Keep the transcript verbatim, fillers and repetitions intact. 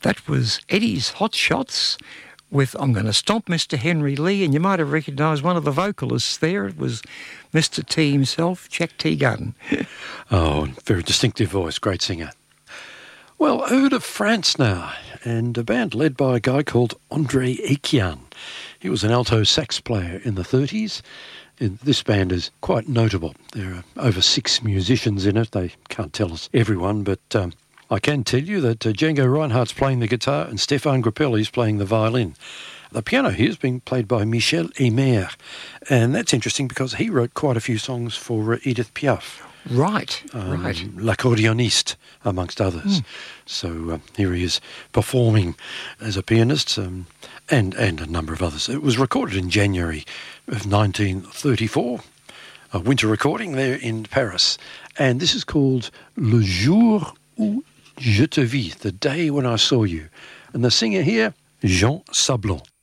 That was Eddie's Hot Shots with I'm Going to Stomp Mister Henry Lee, and you might have recognised one of the vocalists there. It was Mister T himself, Jack T. Gunn. Oh, very distinctive voice, great singer. Well, over to France now, and a band led by a guy called André Etienne. He was an alto sax player in the thirties. And this band is quite notable. There are over six musicians in it. They can't tell us everyone, but um, I can tell you that uh, Django Reinhardt's playing the guitar and Stéphane Grappelli's playing the violin. The piano here is being played by Michel Aimère, and that's interesting because he wrote quite a few songs for uh, Edith Piaf. Right, um, right. L'accordéoniste, amongst others. Mm. So uh, here he is performing as a pianist um, and, and a number of others. It was recorded in January of nineteen thirty-four, a winter recording there in Paris. And this is called Le Jour où je te vis, the day when I saw you. And the singer here, Jean Sablon.